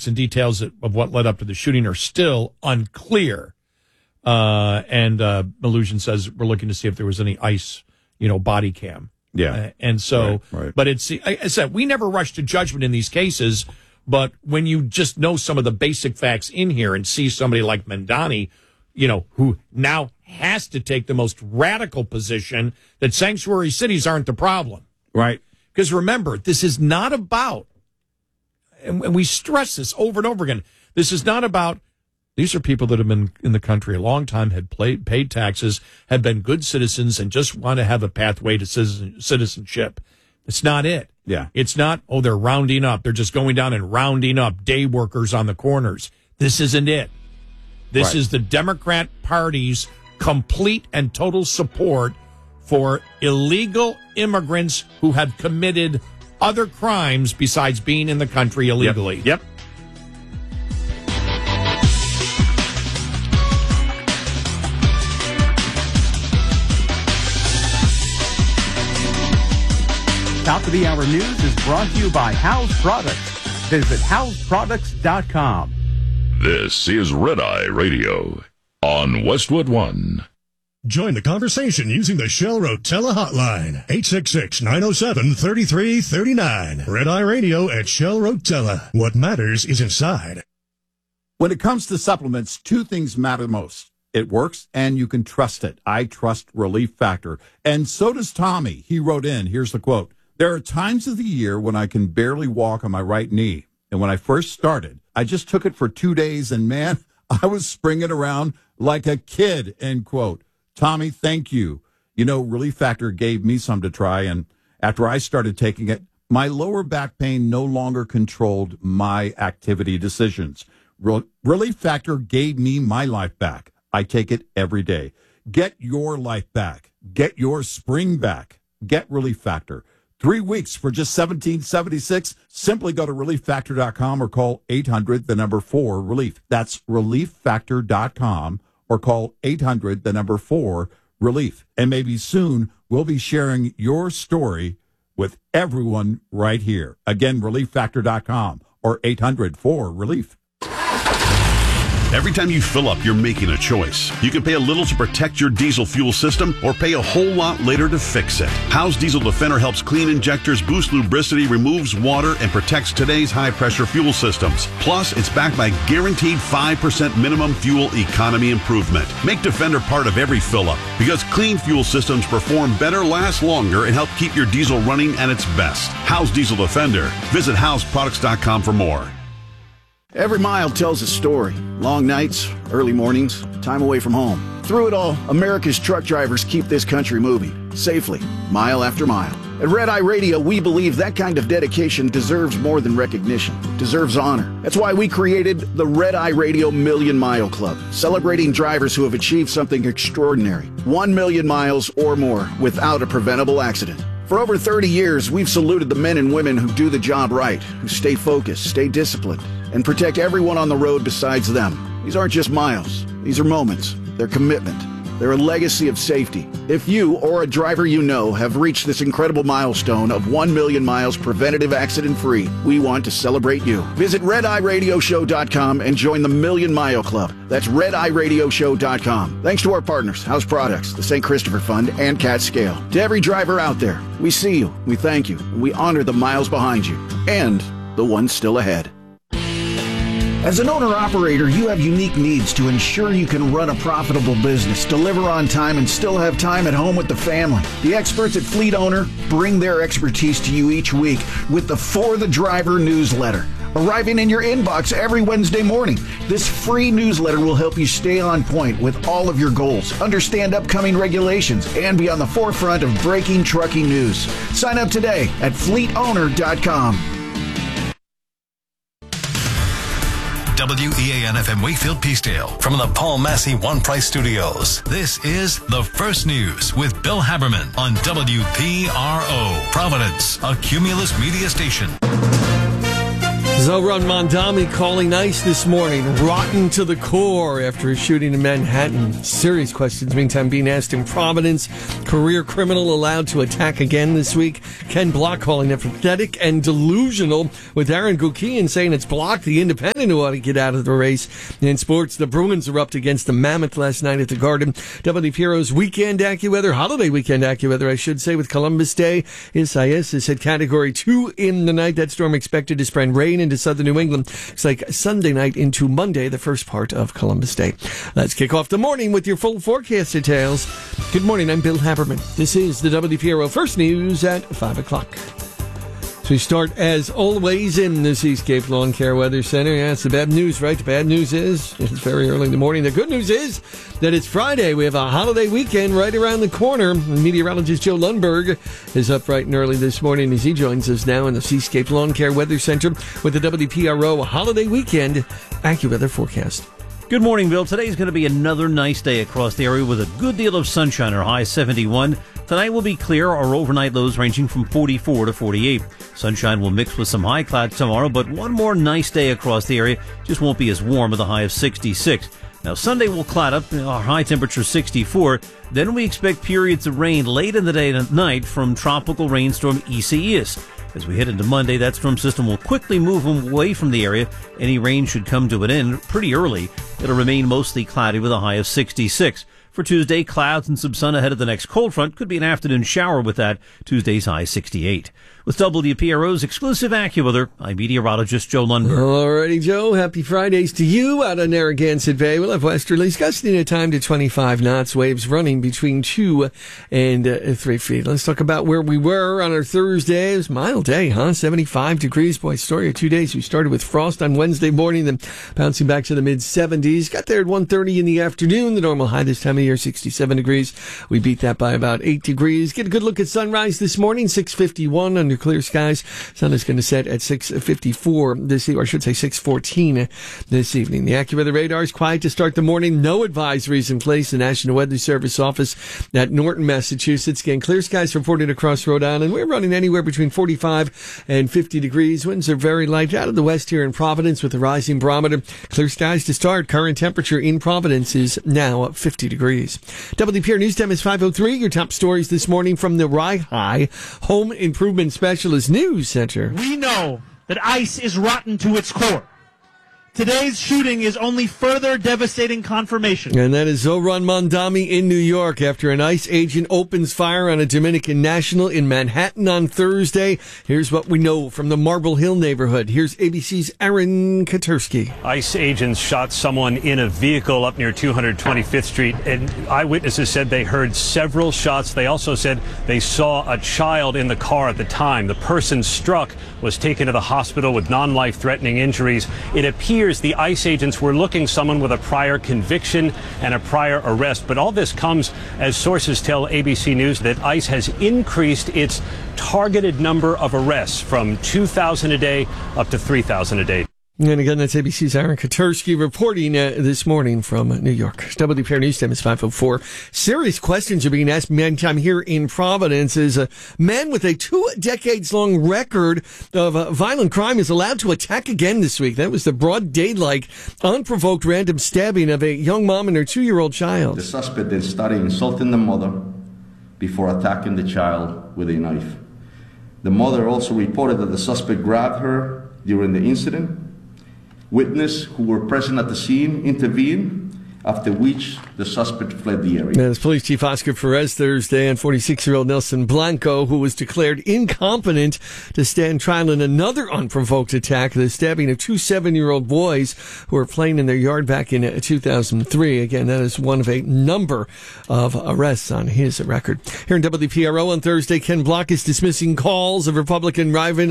facts and details of what led up to the shooting are still unclear. And Mnuchin says we're looking to see if there was any ICE, body cam. Yeah. And so, right. But I said, we never rush to judgment in these cases, but when you just know some of the basic facts in here and see somebody like Mamdani, who now has to take the most radical position that sanctuary cities aren't the problem. Right. Because remember, this is not about, and we stress this over and over again, this is not about, these are people that have been in the country a long time, had paid taxes, have been good citizens, and just want to have a pathway to citizenship. It's not it. Yeah. It's not, they're rounding up. They're just going down and rounding up day workers on the corners. This isn't it. This is the Democrat Party's complete and total support for illegal immigrants who have committed other crimes besides being in the country illegally. Yep. Top of the Hour News is brought to you by House Products. Visit houseproducts.com. This is Red Eye Radio on Westwood One. Join the conversation using the Shell Rotella hotline, 866-907-3339. Red Eye Radio at Shell Rotella. What matters is inside. When it comes to supplements, two things matter most. It works, and you can trust it. I trust Relief Factor. And so does Tommy. He wrote in, here's the quote. There are times of the year when I can barely walk on my right knee. And when I first started, I just took it for 2 days, and man, I was springing around like a kid, end quote. Tommy, thank you. Relief Factor gave me some to try, and after I started taking it, my lower back pain no longer controlled my activity decisions. Relief Factor gave me my life back. I take it every day. Get your life back. Get your spring back. Get Relief Factor. 3 weeks for just $17.76. Simply go to relieffactor.com or call 800-4-RELIEF. That's relieffactor.com or call 800-4-RELIEF. And maybe soon we'll be sharing your story with everyone right here. Again, relieffactor.com or 800-4-RELIEF. Every time you fill up, you're making a choice. You can pay a little to protect your diesel fuel system or pay a whole lot later to fix it. Howe's Diesel Defender helps clean injectors, boost lubricity, removes water, and protects today's high-pressure fuel systems. Plus, it's backed by guaranteed 5% minimum fuel economy improvement. Make Defender part of every fill-up because clean fuel systems perform better, last longer, and help keep your diesel running at its best. Howe's Diesel Defender. Visit houseproducts.com for more. Every mile tells a story. Long nights, early mornings, time away from home. Through it all, America's truck drivers keep this country moving, safely, mile after mile. At Red Eye Radio, we believe that kind of dedication deserves more than recognition, deserves honor. That's why we created the Red Eye Radio Million Mile Club, celebrating drivers who have achieved something extraordinary. 1 million miles or more without a preventable accident. For over 30 years, we've saluted the men and women who do the job right, who stay focused, stay disciplined, and protect everyone on the road besides them. These aren't just miles. These are moments. They're commitment. They're a legacy of safety. If you or a driver you know have reached this incredible milestone of 1 million miles preventative accident-free, we want to celebrate you. Visit RedEyeRadioShow.com and join the Million Mile Club. That's RedEyeRadioShow.com. Thanks to our partners, House Products, the St. Christopher Fund, and Cat Scale. To every driver out there, we see you, we thank you, and we honor the miles behind you, and the ones still ahead. As an owner-operator, you have unique needs to ensure you can run a profitable business, deliver on time, and still have time at home with the family. The experts at Fleet Owner bring their expertise to you each week with the For the Driver newsletter, arriving in your inbox every Wednesday morning. This free newsletter will help you stay on point with all of your goals, understand upcoming regulations, and be on the forefront of breaking trucking news. Sign up today at fleetowner.com. WEAN-FM Wakefield Peacedale from the Paul Massey One Price Studios. This is The First News with Bill Haberman on WPRO, Providence, a Cumulus media station. Zohran Mamdani calling ICE this morning, rotten to the core after a shooting in Manhattan. Serious questions, meantime, being asked in Providence. Career criminal allowed to attack again this week. Ken Block calling it pathetic and delusional, with Aaron Gukian saying it's Block, the independent, who ought to get out of the race. In sports, the Bruins erupt against the Mammoth last night at the Garden. WPRO's weekend AccuWeather, holiday weekend AccuWeather, I should say, with Columbus Day. Isaias has hit Category 2 in the night. That storm expected to spread rain into southern New England. It's like Sunday night into Monday, the first part of Columbus Day. Let's kick off the morning with your full forecast details. Good morning, I'm Bill Haberman. This is the WPRO First News at 5 o'clock. So we start, as always, in the Seascape Lawn Care Weather Center. Yeah, it's the bad news, right? The bad news is it's very early in the morning. The good news is that it's Friday. We have a holiday weekend right around the corner. Meteorologist Joe Lundberg is up bright and early this morning as he joins us now in the Seascape Lawn Care Weather Center with the WPRO Holiday Weekend AccuWeather forecast. Good morning, Bill. Today's going to be another nice day across the area with a good deal of sunshine. Our high 71. Tonight will be clear. Our overnight lows ranging from 44 to 48. Sunshine will mix with some high clouds tomorrow, but one more nice day across the area. Just won't be as warm with a high of 66. Now, Sunday will cloud up. Our high temperature 64. Then we expect periods of rain late in the day and night from tropical rainstorm Isaias. As we head into Monday, that storm system will quickly move away from the area. Any rain should come to an end pretty early. It'll remain mostly cloudy with a high of 66. For Tuesday, clouds and some sun ahead of the next cold front. Could be an afternoon shower with that. Tuesday's high 68. With WPRO's exclusive AccuWeather, I'm meteorologist Joe Lundberg. Alrighty, Joe. Happy Fridays to you out of Narragansett Bay. We'll have westerlies gusting at time to 25 knots. Waves running between 2 and 3 feet. Let's talk about where we were on our Thursday. It was a mild day, huh? 75 degrees. Boy, story of 2 days. We started with frost on Wednesday morning, then bouncing back to the mid-70s. Got there at 1:30 in the afternoon. The normal high this time of year, 67 degrees. We beat that by about 8 degrees. Get a good look at sunrise this morning, 6:51 under clear skies. Sun is going to set at 6:54 this evening, or I should say 6:14 this evening. The AccuWeather radar is quiet to start the morning. No advisories in place. The National Weather Service office at Norton, Massachusetts. Again, clear skies reported across Rhode Island. We're running anywhere between 45 and 50 degrees. Winds are very light out of the west here in Providence with a rising barometer. Clear skies to start. Current temperature in Providence is now 50 degrees. WPR News Time is 5:03. Your top stories this morning from the Rye Home Improvement Specialist News Center. We know that ICE is rotten to its core. Today's shooting is only further devastating confirmation. And that is Zohran Mamdani in New York after an ICE agent opens fire on a Dominican national in Manhattan on Thursday. Here's what we know from the Marble Hill neighborhood. Here's ABC's Aaron Katersky. ICE agents shot someone in a vehicle up near 225th Street, and eyewitnesses said they heard several shots. They also said they saw a child in the car at the time. The person struck was taken to the hospital with non-life-threatening injuries. It appears the ICE agents were looking someone with a prior conviction and a prior arrest. But all this comes as sources tell ABC News that ICE has increased its targeted number of arrests from 2,000 a day up to 3,000 a day. And again, that's ABC's Aaron Katersky reporting this morning from New York. WPR News Time is 5:04. Serious questions are being asked meantime here in Providence as a man with a 2 decades-long record of violent crime is allowed to attack again this week. That was the broad daylight, unprovoked random stabbing of a young mom and her 2-year-old child. The suspect then started insulting the mother before attacking the child with a knife. The mother also reported that the suspect grabbed her during the incident. Witnesses who were present at the scene intervened, after which the suspect fled the area. That's Police Chief Oscar Perez Thursday, and 46-year-old Nelson Blanco, who was declared incompetent to stand trial in another unprovoked attack, the stabbing of 2 7-year-old boys who were playing in their yard back in 2003. Again, that is one of a number of arrests on his record. Here in WPRO on Thursday, Ken Block is dismissing calls of Republican Aaron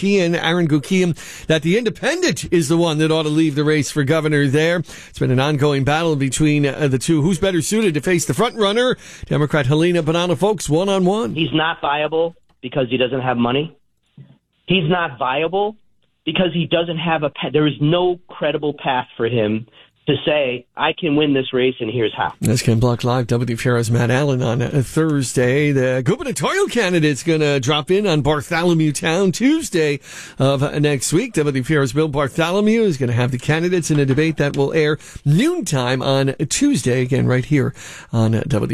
Gukian, that the independent is the one that ought to leave the race for governor there. It's been an ongoing battle between the two. Who's better suited to face the front runner? Democrat Helena Bonanno Folks, one-on-one. He's not viable because he doesn't have money. He's not viable because he doesn't have there is no credible path for him to say, I can win this race, and here's how. That's Ken Block Live, WPR's Matt Allen on Thursday. The gubernatorial candidate's going to drop in on Bartholomew Town Tuesday of next week. WPR's Bill Bartholomew is going to have the candidates in a debate that will air noontime on Tuesday, again right here on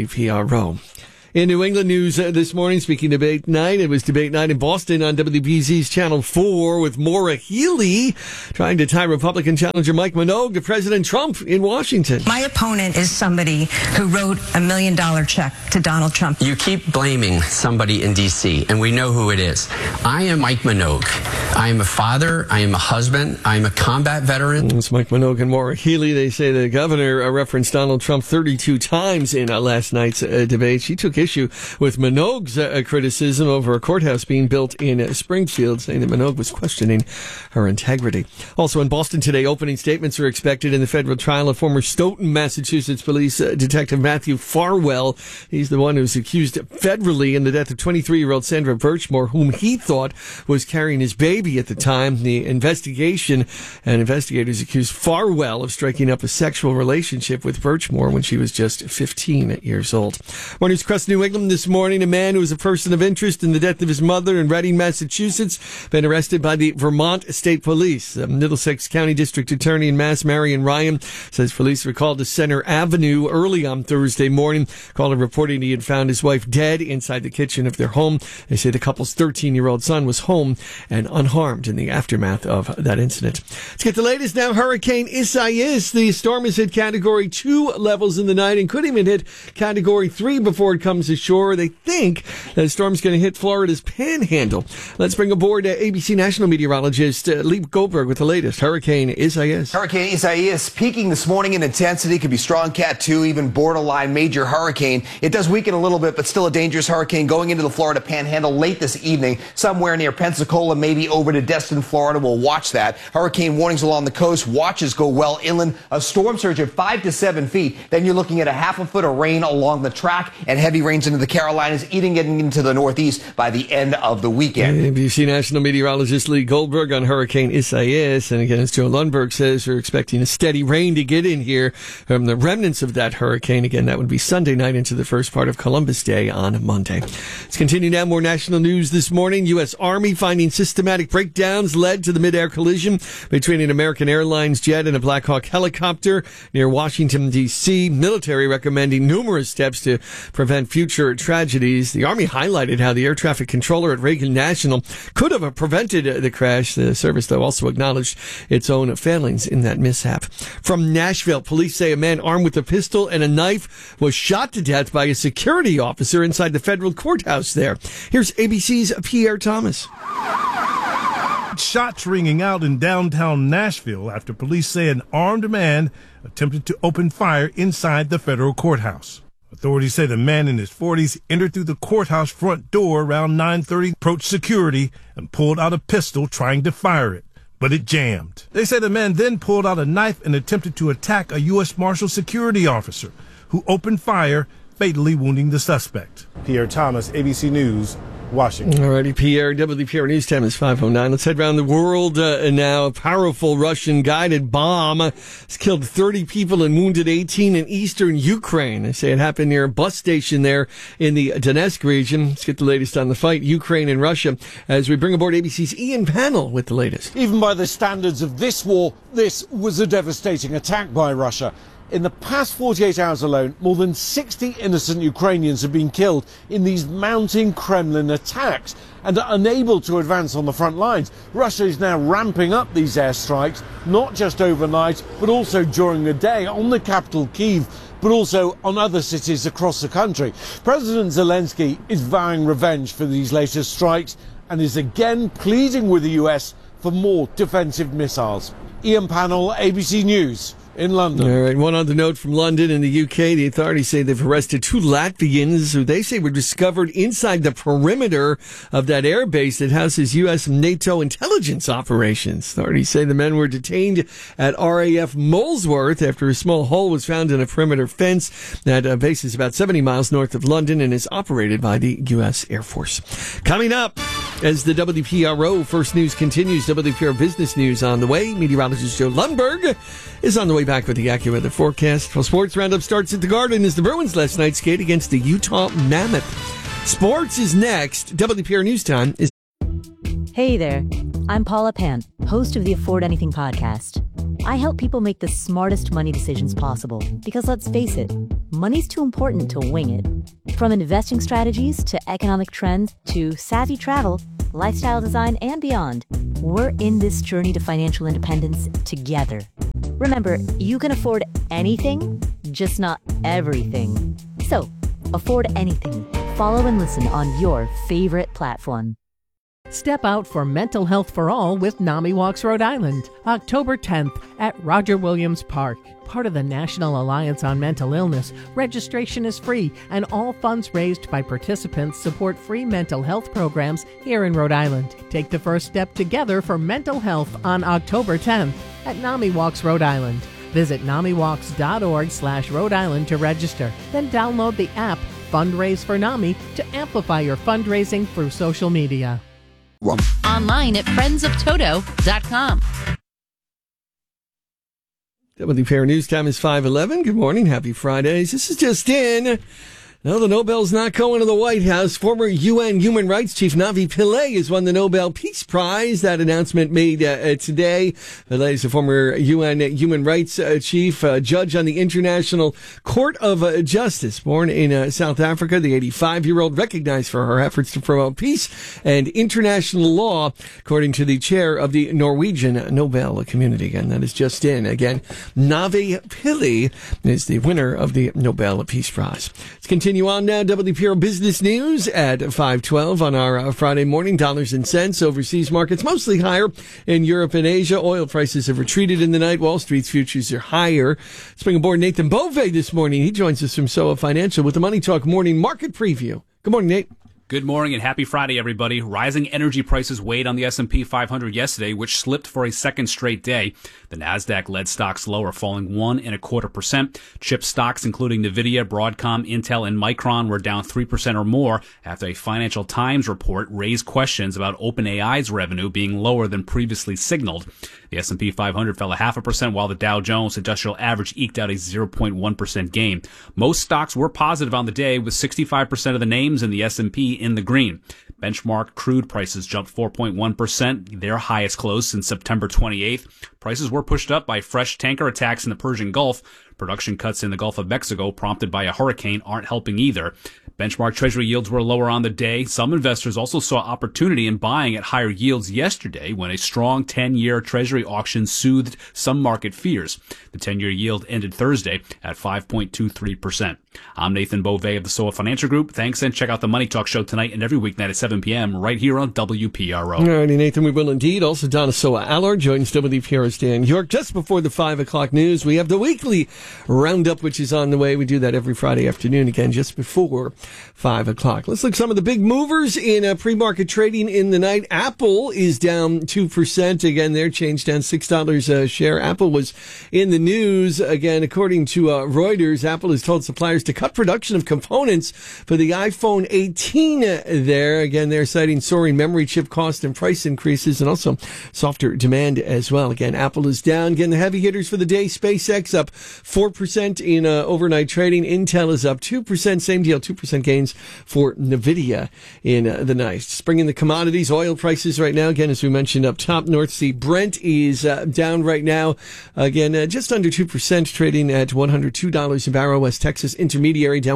WPRO. In New England news this morning, speaking debate night, it was debate night in Boston on WBZ's Channel 4 with Maura Healey trying to tie Republican challenger Mike Minogue to President Trump in Washington. My opponent is somebody who wrote $1 million check to Donald Trump. You keep blaming somebody in D.C., and we know who it is. I am Mike Minogue. I am a father. I am a husband. I am a combat veteran. It's Mike Minogue and Maura Healey. They say the governor referenced Donald Trump 32 times in last night's debate. She took issue with Minogue's criticism over a courthouse being built in Springfield, saying that Minogue was questioning her integrity. Also in Boston today, opening statements are expected in the federal trial of former Stoughton, Massachusetts police detective Matthew Farwell. He's the one who's accused federally in the death of 23-year-old Sandra Birchmore, whom he thought was carrying his baby at the time. The investigation and investigators accused Farwell of striking up a sexual relationship with Birchmore when she was just 15 years old. More news across New England this morning. A man who was a person of interest in the death of his mother in Reading, Massachusetts, been arrested by the Vermont State Police. Middlesex County District Attorney in Mass, Marion Ryan, says police were called to Center Avenue early on Thursday morning. Caller reporting he had found his wife dead inside the kitchen of their home. They say the couple's 13-year-old son was home and unharmed in the aftermath of that incident. Let's get the latest now. Hurricane Isaias. The storm has hit Category 2 levels in the night and could even hit Category 3 before it comes ashore. They think the storm's going to hit Florida's Panhandle. Let's bring aboard ABC national meteorologist Lee Goldberg with the latest. Hurricane Isaias. Hurricane Isaias peaking this morning in intensity. Could be strong Cat 2, even borderline major hurricane. It does weaken a little bit, but still a dangerous hurricane going into the Florida Panhandle late this evening, somewhere near Pensacola, maybe over to Destin, Florida. We'll watch that. Hurricane warnings along the coast. Watches go well inland. A storm surge at 5 to 7 feet. Then you're looking at a half a foot of rain along the track and heavy rains into the Carolinas, getting into the Northeast by the end of the weekend. ABC national meteorologist Lee Goldberg on Hurricane Isaias. And again, as Joe Lundberg says, we're expecting a steady rain to get in here from the remnants of that hurricane. Again, that would be Sunday night into the first part of Columbus Day on Monday. Let's continue now. More national news this morning. U.S. Army finding systematic breakdowns led to the mid-air collision between an American Airlines jet and a Black Hawk helicopter near Washington, D.C. Military recommending numerous steps to prevent future tragedies. The Army highlighted how the air traffic controller at Reagan National could have prevented the crash. The service, though, also acknowledged its own failings in that mishap. From Nashville, police say a man armed with a pistol and a knife was shot to death by a security officer inside the federal courthouse there. Here's ABC's Pierre Thomas. Shots ringing out in downtown Nashville after police say an armed man attempted to open fire inside the federal courthouse. Authorities say the man in his 40s entered through the courthouse front door around 9:30, approached security, and pulled out a pistol trying to fire it, but it jammed. They say the man then pulled out a knife and attempted to attack a U.S. Marshal security officer, who opened fire, fatally wounding the suspect. Pierre Thomas, ABC News, Washington. Alrighty, Pierre. WPR News Time is 5:09. Let's head around the world now. A powerful Russian guided bomb has killed 30 people and wounded 18 in eastern Ukraine. They say it happened near a bus station there in the Donetsk region. Let's get the latest on the fight, Ukraine and Russia, as we bring aboard ABC's Ian Pannell with the latest. Even by the standards of this war, this was a devastating attack by Russia. In the past 48 hours alone, more than 60 innocent Ukrainians have been killed in these mounting Kremlin attacks and are unable to advance on the front lines. Russia is now ramping up these airstrikes, not just overnight, but also during the day on the capital, Kyiv, but also on other cities across the country. President Zelensky is vowing revenge for these latest strikes and is again pleading with the US for more defensive missiles. Ian Pannell, ABC News. In London. All right, one other note from London. In the UK, the authorities say they've arrested 2 Latvians who they say were discovered inside the perimeter of that air base that houses U.S. and NATO intelligence operations. Authorities say the men were detained at RAF Molesworth after a small hole was found in a perimeter fence. That base is about 70 miles north of London and is operated by the U.S. Air Force. Coming up, as the WPRO First News continues, WPRO Business News on the way. Meteorologist Joe Lundberg is on the way Joey back with the AccuWeather forecast. Well, Sports Roundup starts at the Garden as the Bruins last night skate against the Utah Mammoth. Sports is next. WPR News Time is... Hey there, I'm Paula Pant, host of the Afford Anything podcast. I help people make the smartest money decisions possible because, let's face it, money's too important to wing it. From investing strategies to economic trends to savvy travel, lifestyle design, and beyond, we're in this journey to financial independence together. Remember, you can afford anything, just not everything. So, afford anything. Follow and listen on your favorite platform. Step out for Mental Health for All with NAMI Walks Rhode Island, October 10th at Roger Williams Park. Part of the National Alliance on Mental Illness, registration is free and all funds raised by participants support free mental health programs here in Rhode Island. Take the first step together for mental health on October 10th at NAMI Walks Rhode Island. Visit NAMIWalks.org/Rhode Island to register. Then download the app Fundraise for NAMI to amplify your fundraising through social media. Online at friendsoftoto.com. WPR News Time is 5:11. Good morning. Happy Fridays. This is just in. No, the Nobel's not going to the White House. Former UN Human Rights Chief Navi Pillay has won the Nobel Peace Prize. That announcement made today. Pillay is a former UN Human Rights Chief, judge on the International Court of Justice. Born in South Africa, the 85-year-old recognized for her efforts to promote peace and international law, according to the chair of the Norwegian Nobel community. Again, that is just in. Again, Navi Pillay is the winner of the Nobel Peace Prize. Let's continue on now. WPR Business News at 5:12 on our Friday morning. Dollars and cents. Overseas markets mostly higher in Europe and Asia. Oil prices have retreated in the night. Wall Street's futures are higher. Let's bring aboard Nathan Bove this morning. He joins us from SOA Financial with the Money Talk Morning Market Preview. Good morning, Nate. Good morning and happy Friday, everybody. Rising energy prices weighed on the S&P 500 yesterday, which slipped for a second straight day. The Nasdaq led stocks lower, falling 1.25%. Chip stocks, including NVIDIA, Broadcom, Intel, and Micron, were down 3% or more after a Financial Times report raised questions about OpenAI's revenue being lower than previously signaled. The S&P 500 fell 0.5%, while the Dow Jones Industrial Average eked out a 0.1% gain. Most stocks were positive on the day, with 65% of the names in the S&P in the green. Benchmark crude prices jumped 4.1%, their highest close since September 28th. Prices were pushed up by fresh tanker attacks in the Persian Gulf. Production cuts in the Gulf of Mexico, prompted by a hurricane, aren't helping either. Benchmark Treasury yields were lower on the day. Some investors also saw opportunity in buying at higher yields yesterday when a strong 10-year Treasury auction soothed some market fears. The 10-year yield ended Thursday at 5.23%. I'm Nathan Bove of the SOA Financial Group. Thanks, and check out the Money Talk Show tonight and every weeknight at 7 p.m. right here on WPRO. All righty, Nathan, we will indeed. Also, Donna Soa Allard joins WPR's Dan York. Just before the 5 o'clock news, we have the weekly roundup, which is on the way. We do that every Friday afternoon, again, just before 5 o'clock. Let's look at some of the big movers in pre-market trading in the night. Apple is down 2%. Again, their change down $6 a share. Apple was in the news. Again, according to Reuters, Apple has told suppliers to cut production of components for the iPhone 18 there. Again, they're citing soaring memory chip cost and price increases and also softer demand as well. Again, Apple is down. Again, the heavy hitters for the day, SpaceX up 4% in overnight trading. Intel is up 2%. Same deal, 2% gains for NVIDIA in the night. Springing the commodities, oil prices right now, again, as we mentioned up top, North Sea Brent is down right now. Again, just under 2%, trading at $102 a barrel. West Texas Intermediary down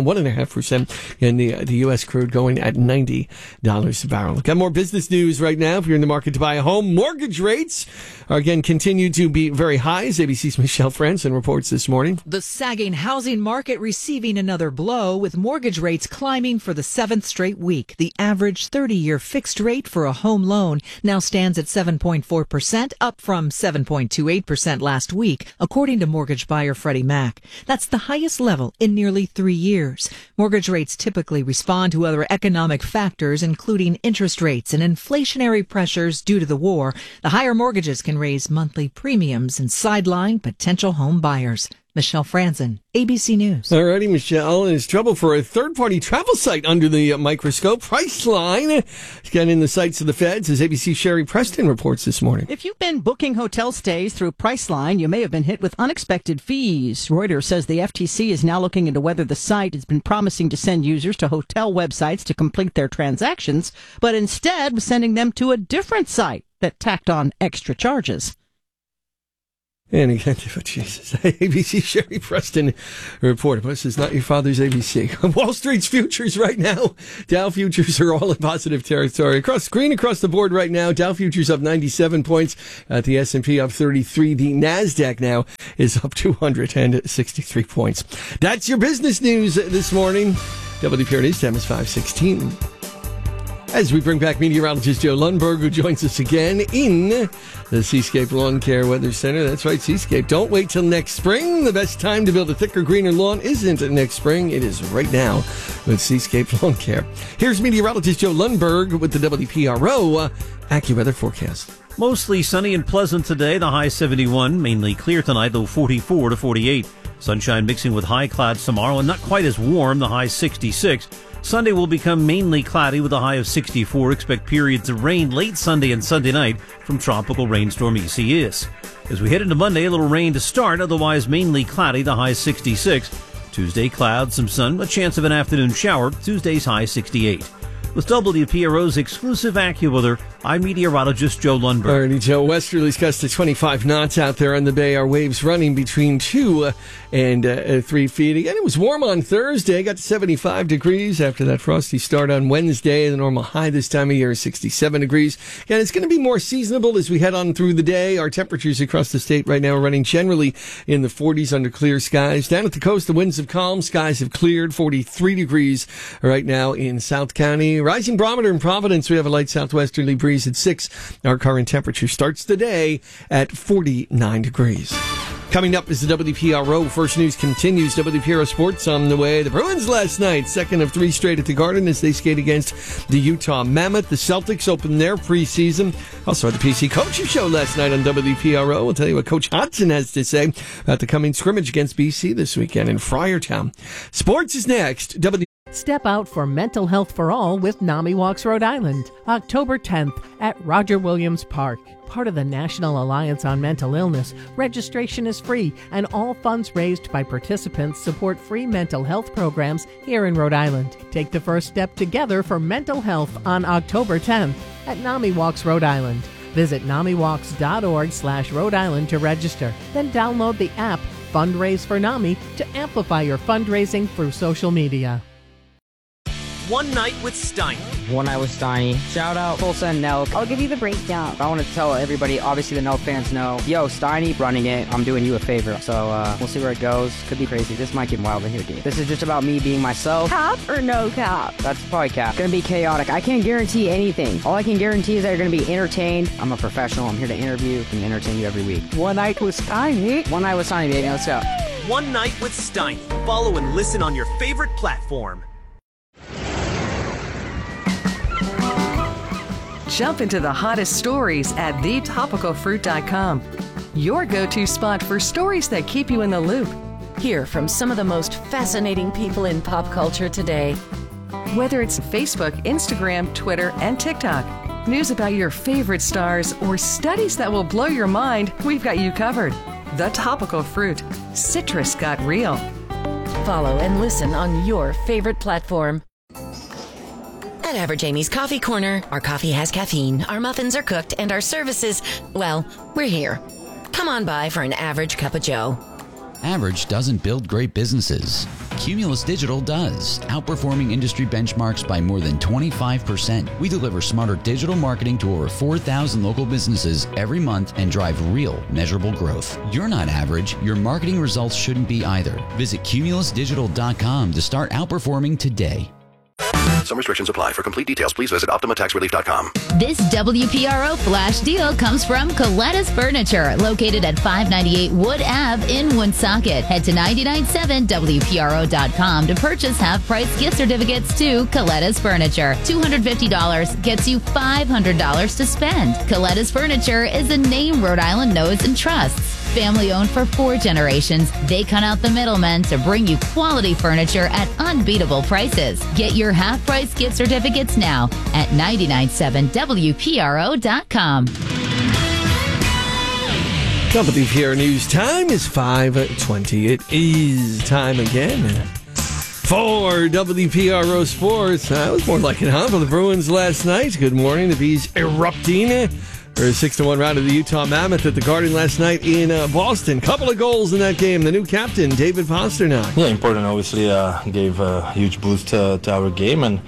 1.5%. And the U.S. crude going at $90 a barrel. Got more business news right now. If you're in the market to buy a home, mortgage rates are again continue to be very high, as ABC's Michelle Franson reports this morning. The sagging housing market receiving another blow, with mortgage rates climbing for the 7th straight week. The average 30-year fixed rate for a home loan now stands at 7.4%, up from 7.28% last week, according to mortgage buyer Freddie Mac. That's the highest level in nearly 3 years. Mortgage rates typically respond to other economic factors, including interest rates and inflationary pressures due to the war. The higher mortgages can raise monthly premiums and sideline potential home buyers. Michelle Franzen, ABC News. All righty, Michelle. There's trouble for a third-party travel site under the microscope. Priceline is getting in the sights of the feds, as ABC Sherry Preston reports this morning. If you've been booking hotel stays through Priceline, you may have been hit with unexpected fees. Reuters says the FTC is now looking into whether the site has been promising to send users to hotel websites to complete their transactions, but instead was sending them to a different site that tacked on extra charges. And again, Jesus, ABC Sherry Preston reported. This is not your father's ABC. Wall Street's futures right now. Dow futures are all in positive territory. Across the board right now. Dow futures up 97 points. The S&P up 33. The NASDAQ now is up 263 points. That's your business news this morning. WPR News time is 5:16. As we bring back meteorologist Joe Lundberg, who joins us again in the Seascape Lawn Care Weather Center. That's right, Seascape. Don't wait till next spring. The best time to build a thicker, greener lawn isn't next spring. It is right now with Seascape Lawn Care. Here's meteorologist Joe Lundberg with the WPRO AccuWeather forecast. Mostly sunny and pleasant today. The high 71. Mainly clear tonight, though 44 to 48. Sunshine mixing with high clouds tomorrow and not quite as warm. The high 66. Sunday will become mainly cloudy with a high of 64. Expect periods of rain late Sunday and Sunday night from tropical rainstorm Isaias. As we head into Monday, a little rain to start, otherwise mainly cloudy, the high 66. Tuesday, clouds, some sun, a chance of an afternoon shower. Tuesday's high 68. With WPRO's exclusive AccuWeather, I'm meteorologist Joe Lundberg. All righty, Joe. Westerlies gust to 25 knots out there on the bay. Our waves running between 2 and 3 feet. Again, it was warm on Thursday. Got to 75 degrees after that frosty start on Wednesday. The normal high this time of year is 67 degrees. Again, it's going to be more seasonable as we head on through the day. Our temperatures across the state right now are running generally in the 40s under clear skies. Down at the coast, the winds have calmed. Skies have cleared. 43 degrees right now in South County. Rising barometer in Providence. We have a light southwesterly breeze at 6. Our current temperature starts the day at 49 degrees. Coming up is the WPRO First News continues. WPRO Sports on the way. The Bruins last night, second of 3 straight at the Garden as they skate against the Utah Mammoth. The Celtics opened their preseason. Also had the PC Coaches Show last night on WPRO. We'll tell you what Coach Hodgson has to say about the coming scrimmage against BC this weekend in Friartown. Sports is next. Step out for mental health for all with NAMI Walks Rhode Island, October 10th at Roger Williams Park. Part of the National Alliance on Mental Illness, registration is free and all funds raised by participants support free mental health programs here in Rhode Island. Take the first step together for mental health on October 10th at NAMI Walks Rhode Island. Visit NAMIWalks.org/Rhode Island to register. Then download the app Fundraise for NAMI to amplify your fundraising through social media. One Night with Steiny. One Night with Steiny. Shout out Tulsa and Nelk. I'll give you the breakdown. I want to tell everybody, obviously the Nelk fans know, yo, Steiny running it. I'm doing you a favor. So we'll see where it goes. Could be crazy. This might get wild in here, dude. This is just about me being myself. Cap or no cap? That's probably cap. Gonna be chaotic. I can't guarantee anything. All I can guarantee is that you're gonna be entertained. I'm a professional. I'm here to interview and entertain you every week. One Night with Steiny. One Night with Steiny, baby. Let's go. One Night with Steiny. Follow and listen on your favorite platform. Jump into the hottest stories at thetopicalfruit.com. Your go-to spot for stories that keep you in the loop. Hear from some of the most fascinating people in pop culture today. Whether it's Facebook, Instagram, Twitter, and TikTok, news about your favorite stars, or studies that will blow your mind, we've got you covered. The Topical Fruit. Citrus got real. Follow and listen on your favorite platform. At Average Amy's Coffee Corner, our coffee has caffeine, our muffins are cooked, and our services, well, we're here. Come on by for an average cup of joe. Average doesn't build great businesses. Cumulus Digital does, outperforming industry benchmarks by more than 25%. We deliver smarter digital marketing to over 4,000 local businesses every month and drive real, measurable growth. You're not average. Your marketing results shouldn't be either. Visit cumulusdigital.com to start outperforming today. Some restrictions apply. For complete details, please visit OptimaTaxRelief.com. This WPRO flash deal comes from Coletta's Furniture, located at 598 Wood Ave in Woonsocket. Head to 997WPRO.com to purchase half-price gift certificates to Coletta's Furniture. $250 gets you $500 to spend. Coletta's Furniture is a name Rhode Island knows and trusts. Family owned for 4 generations, they cut out the middlemen to bring you quality furniture at unbeatable prices. Get your half-price gift certificates now at 997WPRO.com. WPRO News time is 5:20. It is time again for WPRO Sports. That was more like it, huh? For the Bruins last night. Good morning. The Bees erupting for a 6-1 round of the Utah Mammoth at the Garden last night in Boston. Couple of goals in that game. The new captain, David Pastrnak. Yeah, important. Obviously, gave a huge boost to our game, and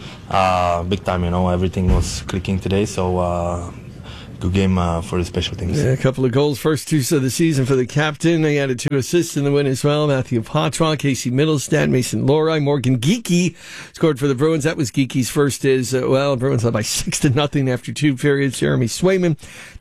big time. Everything was clicking today. So. Good game for the special teams. Yeah, a couple of goals, first 2 of the season for the captain. He added 2 assists in the win as well. Matthew Poitras, Casey Middlestat, Mason Lohrei, Morgan Geekie scored for the Bruins. That was Geekie's first as well. Bruins led by 6-0 after 2 periods. Jeremy Swayman,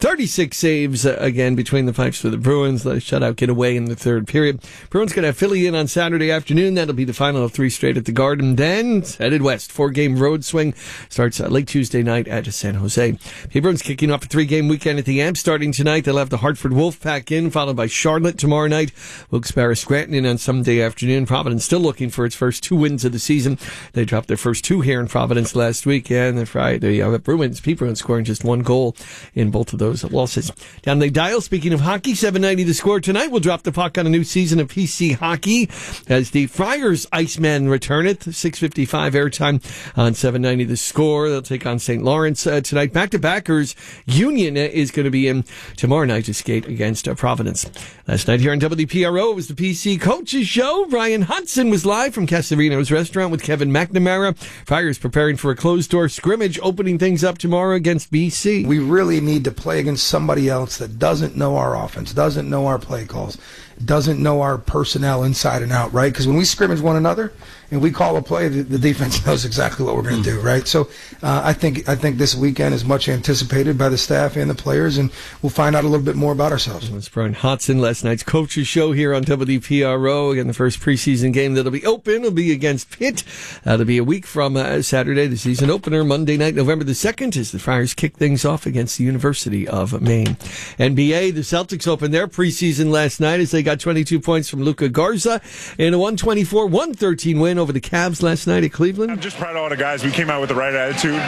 36 saves again between the pipes for the Bruins. Let a shutout get away in the 3rd period. Bruins going to have Philly in on Saturday afternoon. That'll be the final of 3 straight at the Garden. Then headed west. 4-game road swing starts late Tuesday night at San Jose. The Bruins kicking off a 3-game weekend at the Amp starting tonight. They'll have the Hartford Wolfpack in, followed by Charlotte tomorrow night. Wilkes-Barre Scranton in on Sunday afternoon. Providence still looking for its first 2 wins of the season. They dropped their first 2 here in Providence last week, and the Bruins scoring just 1 goal in both of those losses. Down the dial, speaking of hockey, 7:90 to score tonight. We'll drop the puck on a new season of PC hockey as the Friars Icemen returneth. 6:55 airtime on 7:90 the score. They'll take on St. Lawrence tonight. Back-to-backers Union is going to be in tomorrow night to skate against Providence. Last night here on WPRO, it was the PC Coaches Show. Brian Hudson was live from Casarino's restaurant with Kevin McNamara. Friars preparing for a closed-door scrimmage, opening things up tomorrow against BC. We really need to play against somebody else that doesn't know our offense, doesn't know our play calls, doesn't know our personnel inside and out, right? Because when we scrimmage one another and we call a play, the defense knows exactly what we're going to do, right? So I think this weekend is much anticipated by the staff and the players, and we'll find out a little bit more about ourselves. That's Brian Hodson, last night's Coaches Show here on WPRO. Again, the first preseason game that'll be open will be against Pitt. That'll be a week from Saturday, the season opener, Monday night, November the 2nd, as the Friars kick things off against the University of Maine. NBA, the Celtics opened their preseason last night as they got 22 points from Luka Garza in a 124-113 win over the Cavs last night at Cleveland. I'm just proud of all the guys. We came out with the right attitude.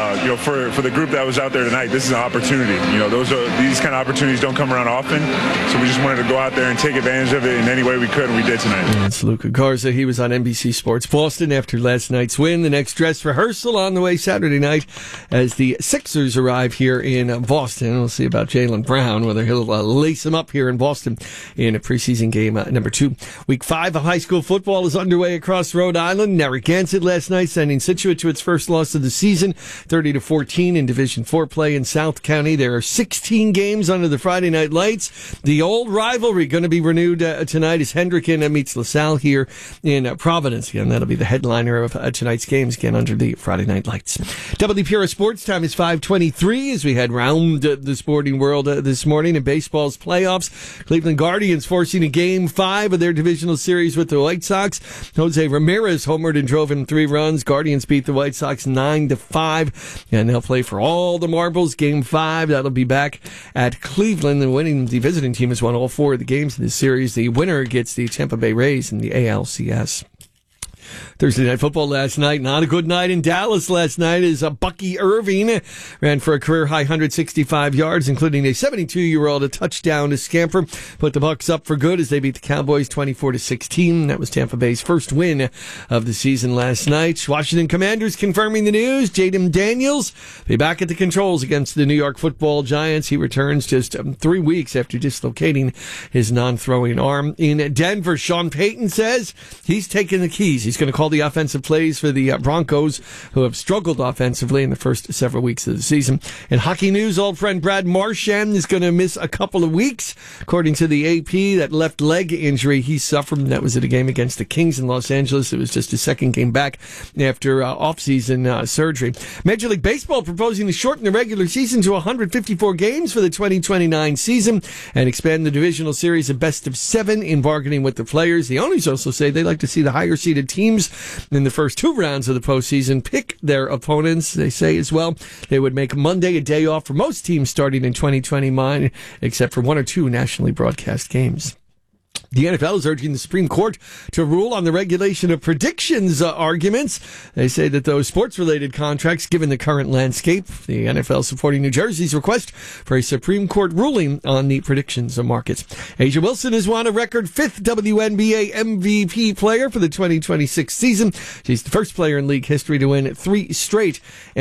For the group that was out there tonight, this is an opportunity. These kind of opportunities don't come around often, so we just wanted to go out there and take advantage of it in any way we could, and we did tonight. That's Luka Garza. He was on NBC Sports Boston after last night's win. The next dress rehearsal on the way Saturday night as the Sixers arrive here in Boston. We'll see about Jaylen Brown, whether he'll lace him up here in Boston in a preseason game number 2. Week 5 of high school football is underway across Rhode Island. Narragansett last night sending Scituate to its first loss of the season, 30-14 in Division 4 play in South County. There are 16 games under the Friday night lights. The old rivalry going to be renewed tonight as Hendricken meets LaSalle here in Providence. Again, that'll be the headliner of tonight's games, again under the Friday night lights. WPRO Sports time is 5:23 as we head round the sporting world this morning in baseball's playoffs. Cleveland Guardians forcing a Game 5 of their divisional series with the White Sox. Jose Ramirez homered and drove in 3 runs. Guardians beat the White Sox 9-5, and they'll play for all the marbles. Game 5, that'll be back at Cleveland. The visiting team has won all 4 of the games in this series. The winner gets the Tampa Bay Rays in the ALCS. Thursday Night Football last night. Not a good night in Dallas last night as Bucky Irving ran for a career-high 165 yards, including a 72-year-old touchdown to scamper. Put the Bucs up for good as they beat the Cowboys 24-16. That was Tampa Bay's first win of the season last night. Washington Commanders confirming the news. Jaden Daniels be back at the controls against the New York Football Giants. He returns just 3 weeks after dislocating his non-throwing arm. In Denver, Sean Payton says he's taking the keys. He's going to call the offensive plays for the Broncos, who have struggled offensively in the first several weeks of the season. In hockey news, old friend Brad Marchand is going to miss a couple of weeks, according to the AP. That left leg injury he suffered, and that was at a game against the Kings in Los Angeles. It was just his second game back after off-season surgery. Major League Baseball proposing to shorten the regular season to 154 games for the 2029 season and expand the divisional series of best of 7 in bargaining with the players. The owners also say they'd like to see the higher-seeded team teams in the first 2 rounds of the postseason pick their opponents. They say as well they would make Monday a day off for most teams starting in 2020, except for 1 or 2 nationally broadcast games. The NFL is urging the Supreme Court to rule on the regulation of predictions arguments. They say that those sports-related contracts, given the current landscape, the NFL supporting New Jersey's request for a Supreme Court ruling on the predictions markets. A'ja Wilson has won a record 5th WNBA MVP player for the 2026 season. She's the first player in league history to win 3 straight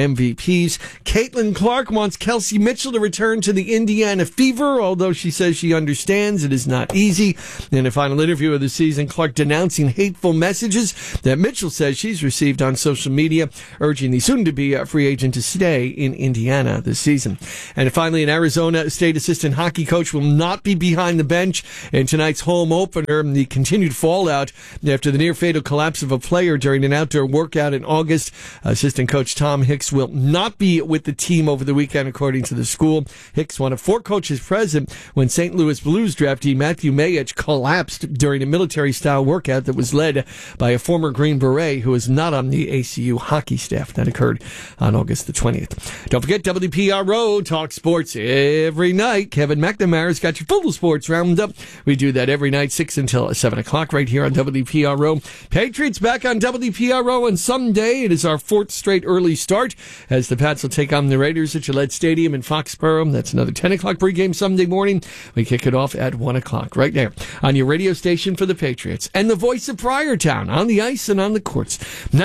MVPs. Caitlin Clark wants Kelsey Mitchell to return to the Indiana Fever, although she says she understands it is not easy. In a final interview of the season, Clark denouncing hateful messages that Mitchell says she's received on social media, urging the soon-to-be free agent to stay in Indiana this season. And finally, an Arizona State assistant hockey coach will not be behind the bench in tonight's home opener. The continued fallout after the near-fatal collapse of a player during an outdoor workout in August. Assistant coach Tom Hicks will not be with the team over the weekend, according to the school. Hicks, one of 4 coaches present when St. Louis Blues draftee Matthew Mayich collapsed during a military-style workout that was led by a former Green Beret who is not on the ACU hockey staff. That occurred on August the 20th. Don't forget, WPRO talk sports every night. Kevin McNamara's got your full sports roundup. We do that every night, 6 until 7 o'clock right here on WPRO. Patriots back on WPRO on Sunday. It is our 4th straight early start as the Pats will take on the Raiders at Gillette Stadium in Foxborough. That's another 10 o'clock pregame Sunday morning. We kick it off at 1 o'clock right there on your radio station for the Patriots and the voice of Friartown on the ice and on the courts.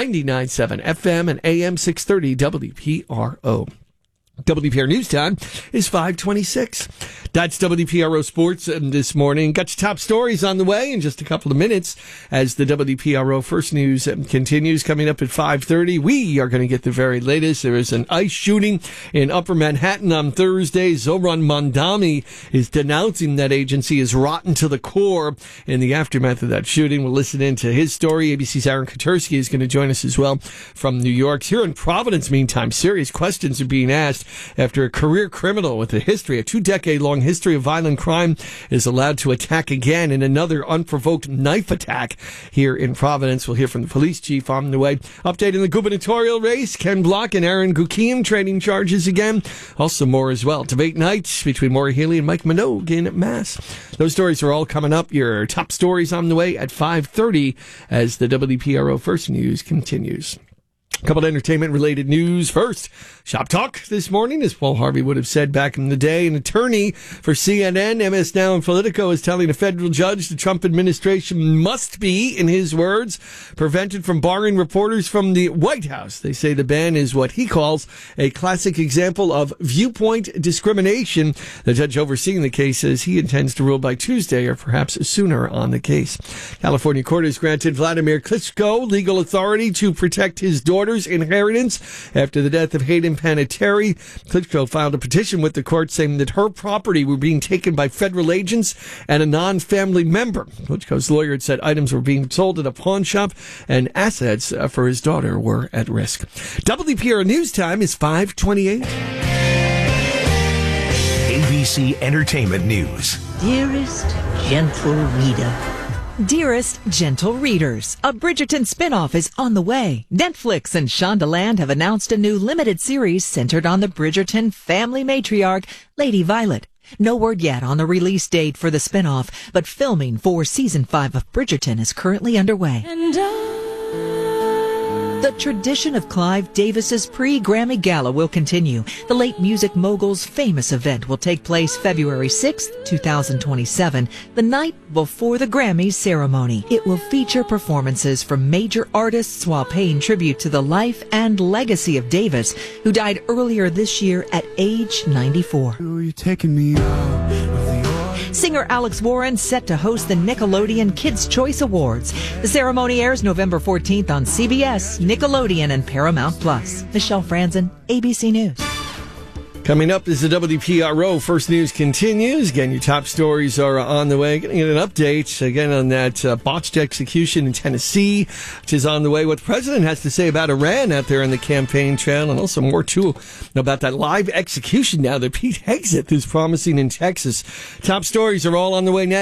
99.7 FM and AM 630 WPRO. WPR News Time is 5:26. That's WPRO Sports this morning. Got your top stories on the way in just a couple of minutes as the WPRO First News continues. Coming up at 5:30, we are going to get the very latest. There is an ICE shooting in Upper Manhattan on Thursday. Zoran Mondani is denouncing that agency as rotten to the core in the aftermath of that shooting. We'll listen into his story. ABC's Aaron Katursky is going to join us as well from New York. Here in Providence, meantime, serious questions are being asked after a career criminal with a 2-decade-long history of violent crime is allowed to attack again in another unprovoked knife attack here in Providence. We'll hear from the police chief on the way. Update in the gubernatorial race. Ken Block and Aaron Gukian trading charges again. Also more as well. Debate night between Maura Healey and Mike Minogue in Mass. Those stories are all coming up. Your top stories on the way at 5:30 as the WPRO First News continues. A couple of entertainment-related news. First, Shop Talk this morning, as Paul Harvey would have said back in the day. An attorney for CNN, MS Now, and Politico is telling a federal judge the Trump administration must be, in his words, prevented from barring reporters from the White House. They say the ban is what he calls a classic example of viewpoint discrimination. The judge overseeing the case says he intends to rule by Tuesday or perhaps sooner on the case. California court has granted Vladimir Klitschko legal authority to protect his daughter's inheritance after the death of Hayden Panettiere. Klitschko filed a petition with the court saying that her property were being taken by federal agents and a non-family member. Klitschko's lawyer had said items were being sold at a pawn shop and assets for his daughter were at risk. WPR News Time is 5:28. ABC Entertainment News. Dearest gentle reader. Dearest gentle readers, a Bridgerton spinoff is on the way. Netflix and Shondaland have announced a new limited series centered on the Bridgerton family matriarch, Lady Violet. No word yet on the release date for the spinoff, but filming for season 5 of Bridgerton is currently underway. The tradition of Clive Davis's pre-Grammy Gala will continue. The late music mogul's famous event will take place February 6th, 2027, the night before the Grammys ceremony. It will feature performances from major artists while paying tribute to the life and legacy of Davis, who died earlier this year at age 94. You're taking me out. Singer Alex Warren set to host the Nickelodeon Kids' Choice Awards. The ceremony airs November 14th on CBS, Nickelodeon, and Paramount+. Michelle Franzen, ABC News. Coming up as the WPRO First News continues. Again, your top stories are on the way. Getting an update again on that botched execution in Tennessee, which is on the way. What the president has to say about Iran out there on the campaign trail, and also more too about that live execution now that Pete Hegseth is promising in Texas. Top stories are all on the way next.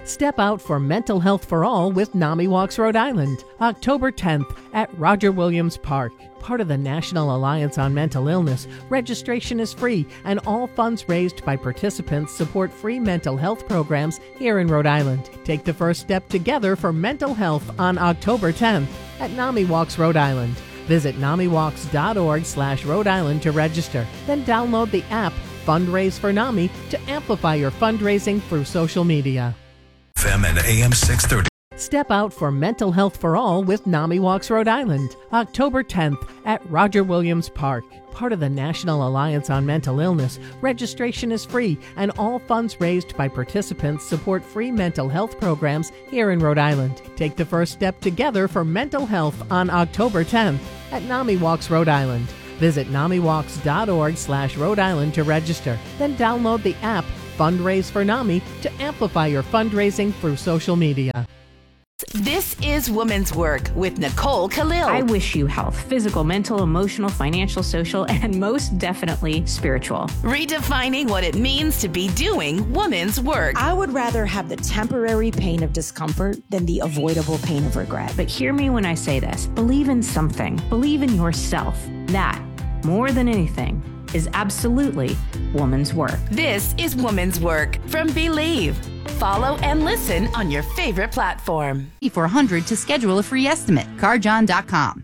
Step out for Mental Health for All with NAMI Walks Rhode Island, October 10th at Roger Williams Park. Part of the National Alliance on Mental Illness, registration is free, and all funds raised by participants support free mental health programs here in Rhode Island. Take the first step together for mental health on October 10th at NAMI Walks Rhode Island. Visit NAMIWalks.org/Rhode Island to register. Then download the app Fundraise for NAMI to amplify your fundraising through social media. FM and AM 630. Step out for Mental Health for All with NAMI Walks Rhode Island, October 10th at Roger Williams Park. Part of the National Alliance on Mental Illness, registration is free, and all funds raised by participants support free mental health programs here in Rhode Island. Take the first step together for mental health on October 10th at NAMI Walks Rhode Island. Visit NAMIWalks.org/Rhode Island to register. Then download the app Fundraise for NAMI to amplify your fundraising through social media. This is Woman's Work with Nicole Khalil. I wish you health, physical, mental, emotional, financial, social, and most definitely spiritual. Redefining what it means to be doing woman's work. I would rather have the temporary pain of discomfort than the avoidable pain of regret. But hear me when I say this. Believe in something. Believe in yourself. That, more than anything, is absolutely woman's work. This is Woman's Work from Believe. Follow and listen on your favorite platform. 400 to schedule a free estimate. CarJohn.com.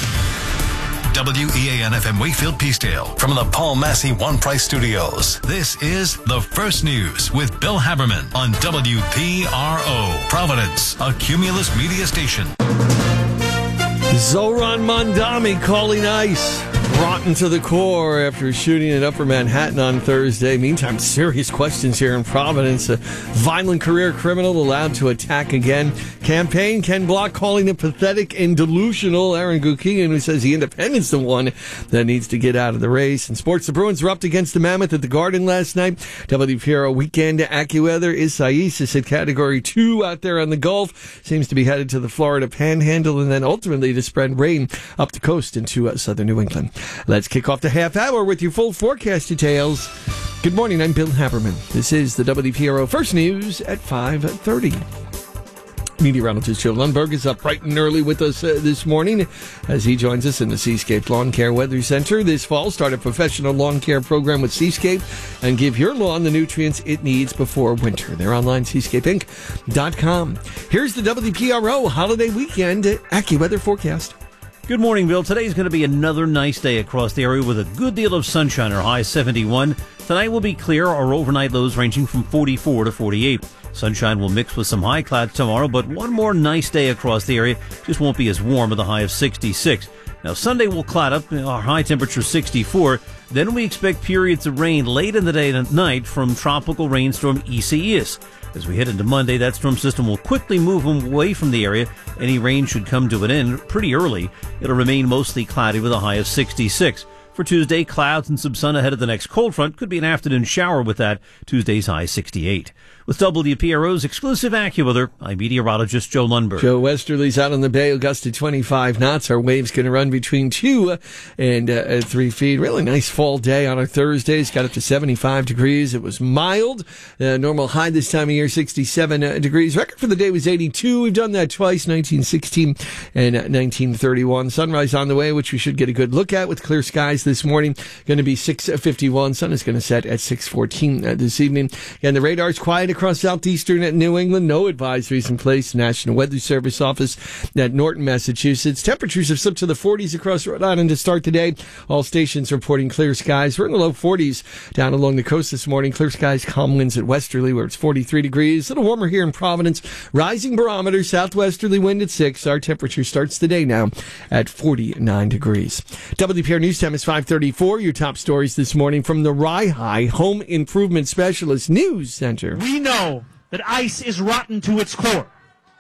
WEAN FM Wakefield Peacedale from the Paul Massey One Price Studios. This is The First News with Bill Haberman on WPRO. Providence, a Cumulus media station. Zoran Mondami calling ice. Rotten to the core after a shooting in Upper Manhattan on Thursday. Meantime, serious questions here in Providence. A violent career criminal allowed to attack again. Campaign, Ken Block calling it pathetic and delusional. Aaron Gukian, who says the independent's the one that needs to get out of the race. In sports, the Bruins were up against the Mammoth at the Garden last night. WPRO weekend AccuWeather. Isaias is at Category 2 out there on the Gulf. Seems to be headed to the Florida Panhandle and then ultimately to spread rain up the coast into southern New England. Let's kick off the half hour with your full forecast details. Good morning, I'm Bill Haberman. This is the WPRO First News at 5:30. Meteorologist Joe Lundberg is up bright and early with us this morning as he joins us in the Seascape Lawn Care Weather Center. This fall, start a professional lawn care program with Seascape and give your lawn the nutrients it needs before winter. They're online, seascapeinc.com. Here's the WPRO holiday weekend AccuWeather forecast. Good morning, Bill. Today's going to be another nice day across the area with a good deal of sunshine. Our high 71. Tonight will be clear. Our overnight lows ranging from 44 to 48. Sunshine will mix with some high clouds tomorrow, but one more nice day across the area. Just won't be as warm with a high of 66. Now, Sunday will cloud up. Our high temperature 64. Then we expect periods of rain late in the day and at night from tropical rainstorm Isaias. As we head into Monday, that storm system will quickly move away from the area. Any rain should come to an end pretty early. It'll remain mostly cloudy with a high of 66. For Tuesday, clouds and some sun ahead of the next cold front. Could be an afternoon shower with that. Tuesday's high 68. With WPRO's exclusive AccuWeather, I'm meteorologist Joe Lundberg. Joe Westerly's out on the bay, gust to 25 knots. Our waves going to run between 2 and 3 feet. Really nice fall day on our Thursdays. Got up to 75 degrees. It was mild. Normal high this time of year, 67 degrees. Record for the day was 82. We've done that twice, 1916 and 1931. Sunrise on the way, which we should get a good look at with clear skies this morning. Going to be 6:51. Sun is going to set at 6:14 this evening. And the radar's quiet across southeastern New England. No advisories in place. National Weather Service office at Norton, Massachusetts. Temperatures have slipped to the 40s across Rhode Island to start the day. All stations reporting clear skies. We're in the low 40s down along the coast this morning. Clear skies, calm winds at Westerly where it's 43 degrees. A little warmer here in Providence. Rising barometer, southwesterly wind at 6. Our temperature starts the day now at 49 degrees. WPR News Time is 5:34. Your top stories this morning from the Rye Home Improvement Specialist News Center. We know that ice is rotten to its core.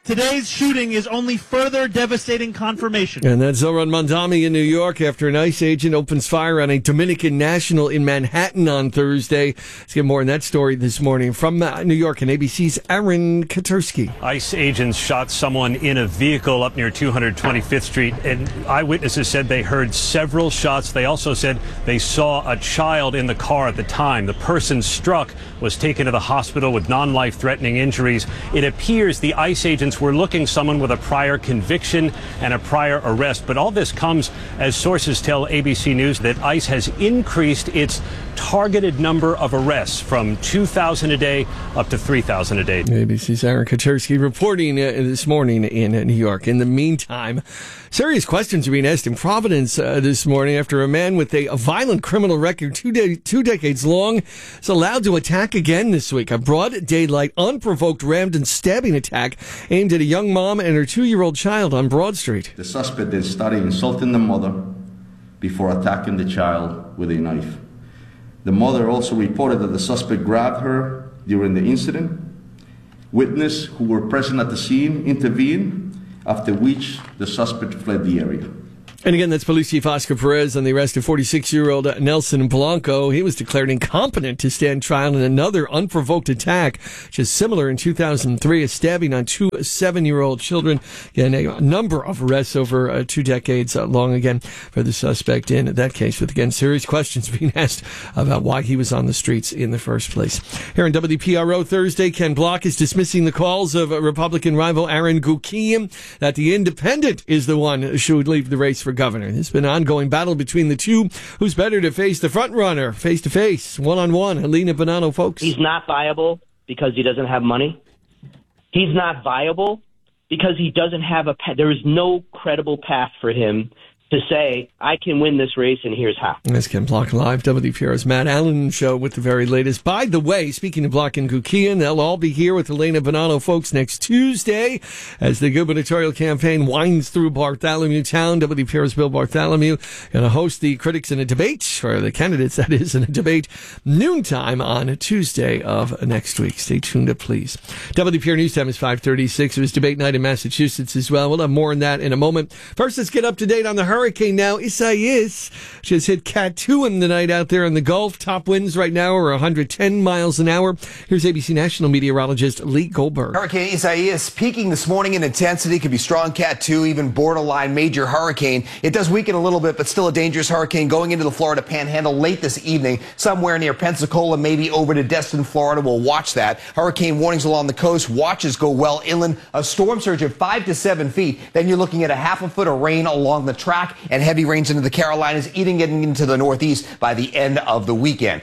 Today's shooting is only further devastating confirmation. And that's Zoran Mandami in New York after an ICE agent opens fire on a Dominican national in Manhattan on Thursday. Let's get more on that story this morning from New York and ABC's Aaron Katersky. ICE agents shot someone in a vehicle up near 225th Street, and eyewitnesses said they heard several shots. They also said they saw a child in the car at the time. The person struck was taken to the hospital with non-life-threatening injuries. It appears the ICE agents were looking someone with a prior conviction and a prior arrest. But all this comes as sources tell ABC News that ICE has increased its targeted number of arrests from 2,000 a day up to 3,000 a day. ABC's Aaron Katersky reporting this morning in New York. In the meantime, serious questions are being asked in Providence this morning after a man with a violent criminal record 2 decades long is allowed to attack again this week. A broad daylight, unprovoked random stabbing attack aimed at a young mom and her 2-year-old child on Broad Street. The suspect then started insulting the mother before attacking the child with a knife. The mother also reported that the suspect grabbed her during the incident. Witnesses who were present at the scene intervened, after which the suspect fled the area. And again, that's Police Chief Oscar Perez on the arrest of 46-year-old Nelson Blanco. He was declared incompetent to stand trial in another unprovoked attack, which is similar in 2003, a stabbing on 2 7-year-old children. Again, a number of arrests over 2 decades long again for the suspect in that case, with again serious questions being asked about why he was on the streets in the first place. Here on WPRO Thursday, Ken Block is dismissing the calls of Republican rival Aaron Gukian that the independent is the one who should leave the race for governor. There's been an ongoing battle between the two. Who's better to face the front runner face to face, one-on-one? Helena Bonanno, folks. He's not viable because he doesn't have money. He's not viable because he doesn't have there is no credible path for him to say, I can win this race, and here's how. That's Ken Block live, WPR's Matt Allen show with the very latest. By the way, speaking of Block and Gukian, they'll all be here with Helena Bonanno, folks, next Tuesday as the gubernatorial campaign winds through Bartholomew Town. WPR's Bill Bartholomew going to host the critics in a debate, or the candidates, that is, in a debate, noontime on Tuesday of next week. Stay tuned, please. WPR News Time is 5:36. It was debate night in Massachusetts as well. We'll have more on that in a moment. First, let's get up to date on the hurricane now. Isaias just hit Cat 2 in the night out there in the Gulf. Top winds right now are 110 miles an hour. Here's ABC national meteorologist Lee Goldberg. Hurricane Isaias peaking this morning in intensity. Could be strong Cat 2, even borderline major hurricane. It does weaken a little bit, but still a dangerous hurricane going into the Florida Panhandle late this evening, somewhere near Pensacola, maybe over to Destin, Florida. We'll watch that. Hurricane warnings along the coast. Watches go well inland. A storm surge of 5 to 7 feet. Then you're looking at a half a foot of rain along the track, and heavy rains into the Carolinas, getting into the Northeast by the end of the weekend.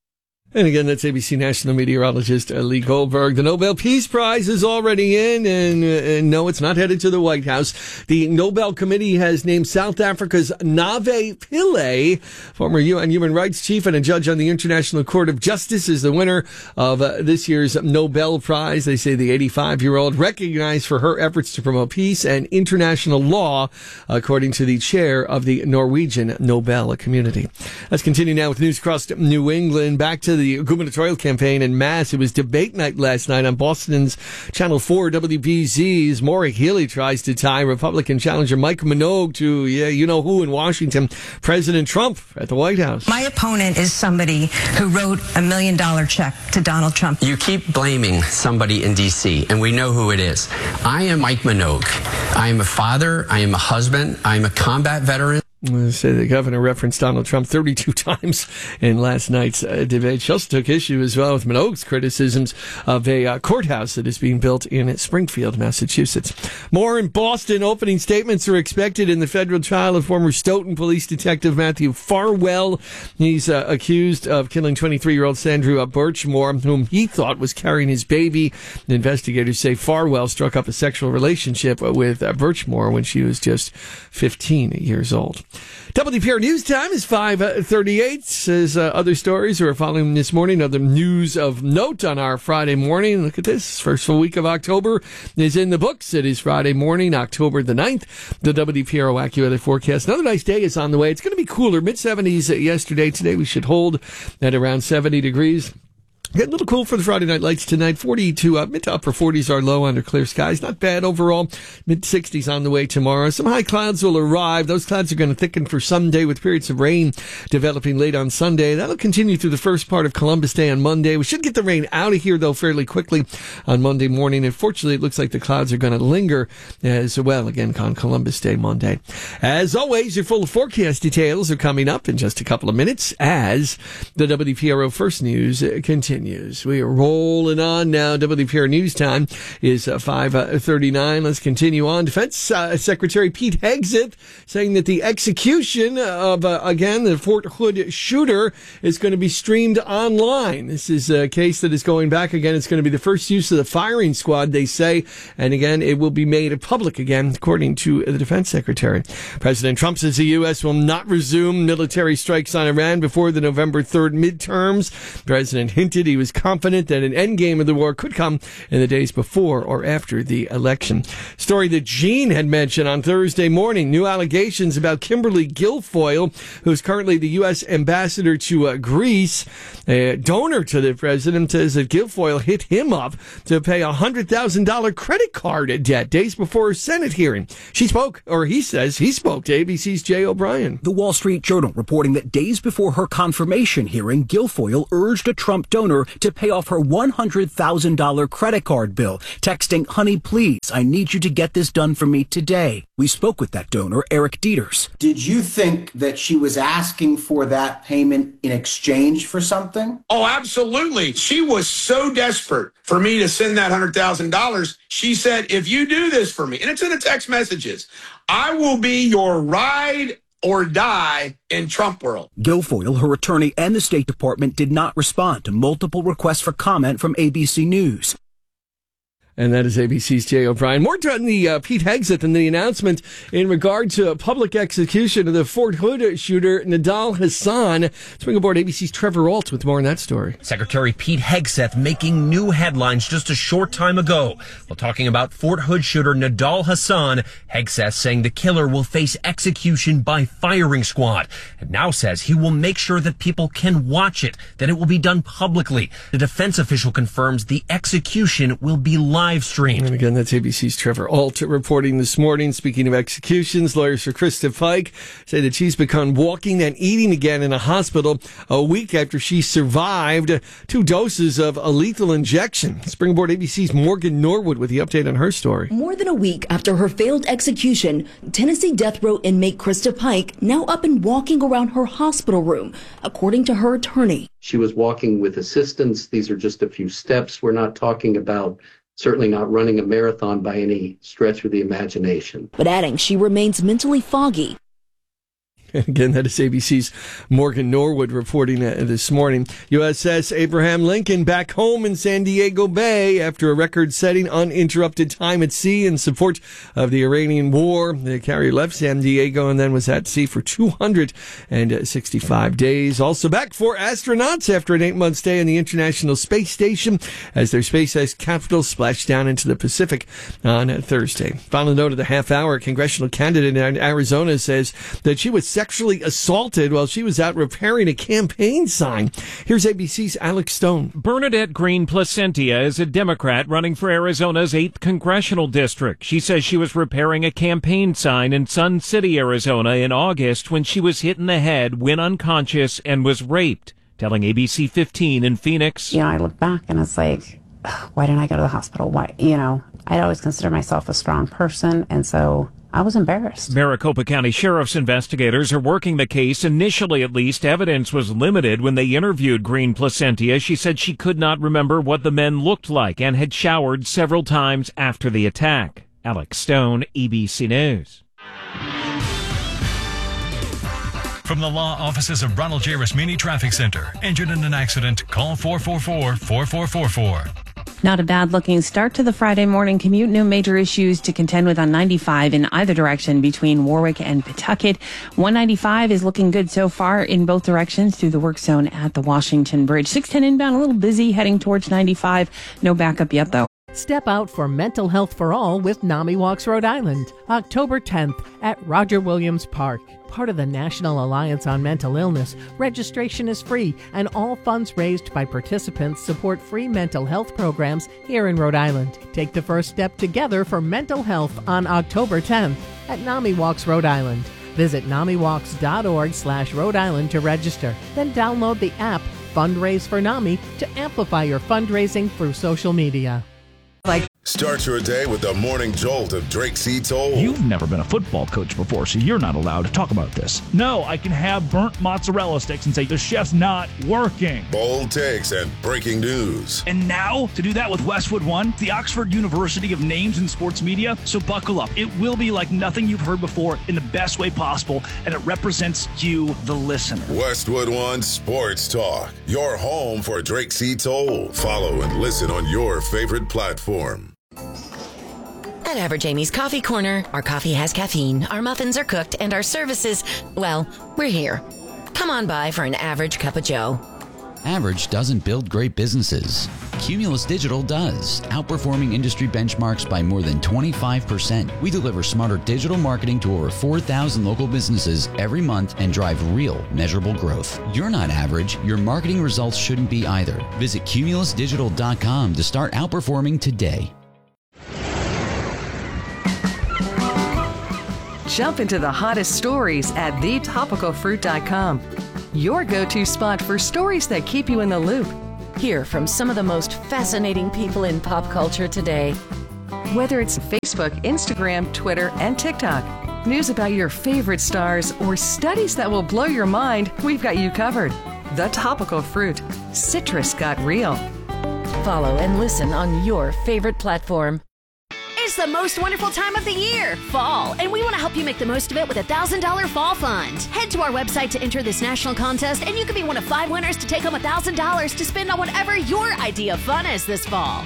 And again, that's ABC national meteorologist Lee Goldberg. The Nobel Peace Prize is already in, and no, it's not headed to the White House. The Nobel Committee has named South Africa's Navi Pillay, former UN human rights chief and a judge on the International Court of Justice, is the winner of this year's Nobel Prize. They say the 85-year-old recognized for her efforts to promote peace and international law, according to the chair of the Norwegian Nobel community. Let's continue now with news across New England. Back to the gubernatorial campaign in Mass. It was debate night last night on Boston's Channel 4 WBZ's. Maura Healey tries to tie Republican challenger Mike Minogue to, you-know-who in Washington, President Trump at the White House. My opponent is somebody who wrote $1 million check to Donald Trump. You keep blaming somebody in D.C., and we know who it is. I am Mike Minogue. I am a father. I am a husband. I am a combat veteran. Say the governor referenced Donald Trump 32 times in last night's debate. She also took issue as well with Minogue's criticisms of a courthouse that is being built in Springfield, Massachusetts. More in Boston. Opening statements are expected in the federal trial of former Stoughton police detective Matthew Farwell. He's accused of killing 23-year-old Sandra Birchmore, whom he thought was carrying his baby. Investigators say Farwell struck up a sexual relationship with Birchmore when she was just 15 years old. WPR News Time is 5:38. As other stories are following this morning, other news of note on our Friday morning. Look at this. First full week of October is in the books. It is Friday morning, October the 9th. The WPRO AccuWeather forecast. Another nice day is on the way. It's going to be cooler. Mid-70s yesterday. Today we should hold at around 70 degrees. Getting a little cool for the Friday night lights tonight. 40 to mid to upper 40s are low under clear skies. Not bad overall. Mid 60s on the way tomorrow. Some high clouds will arrive. Those clouds are going to thicken for Sunday with periods of rain developing late on Sunday. That'll continue through the first part of Columbus Day on Monday. We should get the rain out of here, though, fairly quickly on Monday morning. Unfortunately, it looks like the clouds are going to linger as well again on Columbus Day Monday. As always, your full forecast details are coming up in just a couple of minutes as the WPRO First News continues. We are rolling on now. WPR News Time is 5:39. Let's continue on. Defense Secretary Pete Hegseth saying that the execution of, again, the Fort Hood shooter is going to be streamed online. This is a case that is going back again. It's going to be the first use of the firing squad, they say. And again, it will be made public again, according to the Defense Secretary. President Trump says the U.S. will not resume military strikes on Iran before the November 3rd midterms. The president hinted he was confident that an endgame of the war could come in the days before or after the election. Story that Gene had mentioned on Thursday morning. New allegations about Kimberly Guilfoyle, who's currently the U.S. ambassador to Greece. A donor to the president says that Guilfoyle hit him up to pay a $100,000 credit card debt days before her Senate hearing. He says he spoke to ABC's Jay O'Brien. The Wall Street Journal reporting that days before her confirmation hearing, Guilfoyle urged a Trump donor to pay off her $100,000 credit card bill, texting, "Honey, please, I need you to get this done for me today." We spoke with that donor, Eric Dieters. Did you think that she was asking for that payment in exchange for something? Oh, absolutely. She was so desperate for me to send that $100,000. She said, "If you do this for me," and it's in the text messages, "I will be your ride or die in Trump world." Guilfoyle, her attorney, and the State Department did not respond to multiple requests for comment from ABC News. And that is ABC's Jay O'Brien. More on the Pete Hegseth and the announcement in regard to public execution of the Fort Hood shooter, Nidal Hasan. Let's bring aboard ABC's Trevor Alt with more on that story. Secretary Pete Hegseth making new headlines just a short time ago. While talking about Fort Hood shooter Nidal Hasan, Hegseth saying the killer will face execution by firing squad. And now says he will make sure that people can watch it, that it will be done publicly. The defense official confirms the execution will be live streamed. And again, that's ABC's Trevor Alt reporting this morning. Speaking of executions, lawyers for Krista Pike say that she's begun walking and eating again in a hospital a week after she survived 2 doses of a lethal injection. Let's bring aboard ABC's Morgan Norwood with the update on her story. More than a week after her failed execution, Tennessee death row inmate Krista Pike now up and walking around her hospital room, according to her attorney. She was walking with assistance. These are just a few steps. We're not talking about certainly not running a marathon by any stretch of the imagination. But adding she remains mentally foggy. Again, that is ABC's Morgan Norwood reporting this morning. USS Abraham Lincoln back home in San Diego Bay after a record-setting uninterrupted time at sea in support of the Iranian war. The carrier left San Diego and then was at sea for 265 days. Also back 4 astronauts after an 8-month stay on the International Space Station as their SpaceX capital splashed down into the Pacific on Thursday. Final note of the half hour, congressional candidate in Arizona says that she was sexually assaulted while she was out repairing a campaign sign. Here's ABC's Alex Stone. Bernadette Green Placentia is a Democrat running for Arizona's 8th congressional district. She says she was repairing a campaign sign in Sun City, Arizona in August when she was hit in the head, went unconscious, and was raped. Telling ABC 15 in Phoenix. I look back and it's like, why didn't I go to the hospital? Why? I'd always considered myself a strong person, and so I was embarrassed. Maricopa County Sheriff's investigators are working the case. Initially, at least, evidence was limited when they interviewed Green Placentia. She said she could not remember what the men looked like and had showered several times after the attack. Alex Stone, ABC News. From the law offices of Ronald J. Rasmini Traffic Center. Injured in an accident? Call 444-4444. Not a bad-looking start to the Friday morning commute. No major issues to contend with on 95 in either direction between Warwick and Pawtucket. 195 is looking good so far in both directions through the work zone at the Washington Bridge. 610 inbound, a little busy heading towards 95. No backup yet, though. Step out for Mental Health for All with NAMI Walks Rhode Island, October 10th at Roger Williams Park. Part of the National Alliance on Mental Illness, registration is free, and all funds raised by participants support free mental health programs here in Rhode Island. Take the first step together for mental health on October 10th at NAMI Walks Rhode Island. Visit NAMIWalks.org/Rhode Island to register. Then download the app Fundraise for NAMI to amplify your fundraising through social media. Start your day with the morning jolt of Drake C. Toll. You've never been a football coach before, so you're not allowed to talk about this. No, I can have burnt mozzarella sticks and say the chef's not working. Bold takes and breaking news. And now, to do that with Westwood One, the Oxford University of Names in Sports Media. So buckle up. It will be like nothing you've heard before in the best way possible, and it represents you, the listener. Westwood One Sports Talk, your home for Drake C. Toll. Follow and listen on your favorite platform. At Average Amy's Coffee Corner, our coffee has caffeine, our muffins are cooked, and our services, well, we're here. Come on by for an average cup of joe. Average doesn't build great businesses. Cumulus Digital does, outperforming industry benchmarks by more than 25%. We deliver smarter digital marketing to over 4,000 local businesses every month and drive real, measurable growth. You're not average. Your marketing results shouldn't be either. Visit cumulusdigital.com to start outperforming today. Jump into the hottest stories at thetopicalfruit.com. Your go-to spot for stories that keep you in the loop. Hear from some of the most fascinating people in pop culture today. Whether it's Facebook, Instagram, Twitter, and TikTok, news about your favorite stars, or studies that will blow your mind, we've got you covered. The Topical Fruit. Citrus got real. Follow and listen on your favorite platform. It's the most wonderful time of the year, fall, and we want to help you make the most of it with a $1,000 fall fund. Head to our website to enter this national contest, and you could be one of 5 winners to take home $1,000 to spend on whatever your idea of fun is this fall.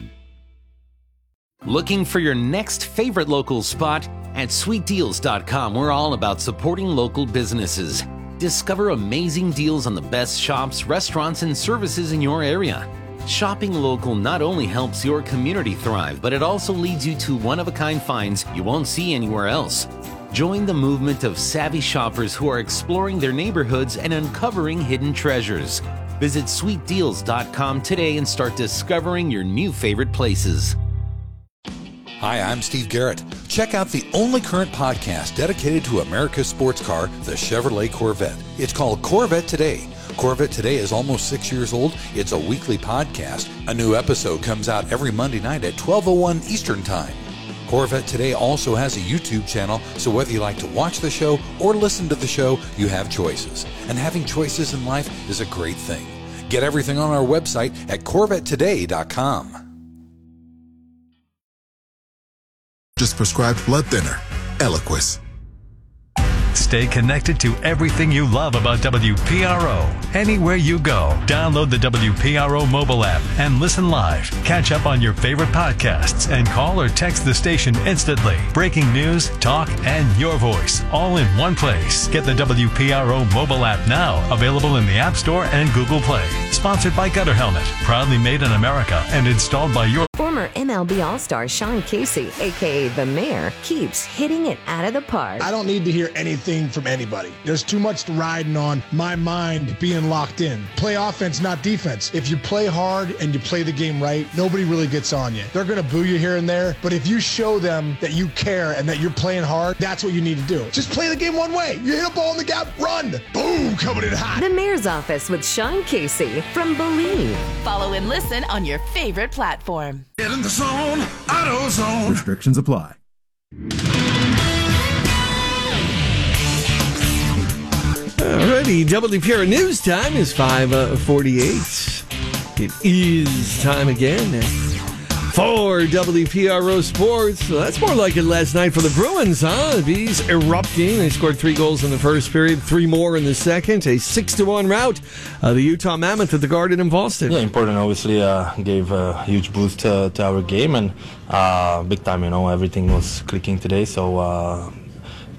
Looking for your next favorite local spot? At sweetdeals.com, we're all about supporting local businesses. Discover amazing deals on the best shops, restaurants, and services in your area. Shopping local not only helps your community thrive, but it also leads you to one-of-a-kind finds you won't see anywhere else. Join the movement of savvy shoppers who are exploring their neighborhoods and uncovering hidden treasures. Visit sweetdeals.com today and start discovering your new favorite places. Hi, I'm Steve Garrett. Check out the only current podcast dedicated to America's sports car, the Chevrolet Corvette. It's called Corvette Today. Corvette Today is almost 6 years old. It's a weekly podcast. A new episode comes out every Monday night at 12:01 Eastern Time. Corvette Today also has a YouTube channel, so whether you like to watch the show or listen to the show, you have choices. And having choices in life is a great thing. Get everything on our website at CorvetteToday.com. Just prescribed blood thinner, Eliquis. Stay connected to everything you love about WPRO. Anywhere you go, download the WPRO mobile app and listen live. Catch up on your favorite podcasts and call or text the station instantly. Breaking news, talk, and your voice all in one place. Get the WPRO mobile app now, available in the App Store and Google Play. Sponsored by Gutter Helmet, proudly made in America and installed by your... Former MLB All-Star Sean Casey, a.k.a. The Mayor, keeps hitting it out of the park. I don't need to hear anything from anybody. There's too much riding on my mind being locked in. Play offense, not defense. If you play hard and you play the game right, nobody really gets on you. They're going to boo you here and there, but if you show them that you care and that you're playing hard, that's what you need to do. Just play the game one way. You hit a ball in the gap, run. Boom, coming in hot. The Mayor's Office with Sean Casey from Believe. Follow and listen on your favorite platform. Get in the zone, AutoZone. Restrictions apply. Alrighty, WPRO News Time is 5:48. It is time again for WPRO Sports. So that's more like it last night for the Bruins, huh? The Bees erupting. They scored 3 goals in the first period, 3 more in the second. A 6-1 rout. The Utah Mammoth at the Garden in Boston. Yeah, important. Obviously, gave a huge boost to our game and big time. Everything was clicking today. So